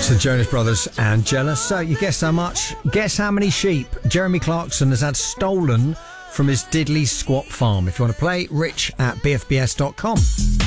It's the Jonas Brothers and Jealous. So you guessed how much? Guess how many sheep Jeremy Clarkson has had stolen from his diddly squat farm. If you want to play, rich at bfbs.com.